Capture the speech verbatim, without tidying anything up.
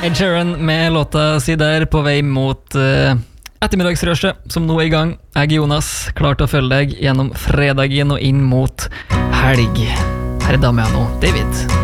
Ed Sheeran med låta si der på vei mot uh, ettermiddagsrøsjet, som nå er i gang. Jeg er Jonas, klar til å følge deg gjennom fredagen og inn mot helg. Her er Damiano David.